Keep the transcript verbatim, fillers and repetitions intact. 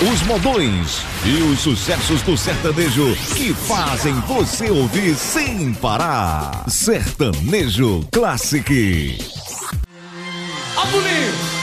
os modões e os sucessos do sertanejo que fazem você ouvir sem parar. Sertanejo Classic. Ó, bonito!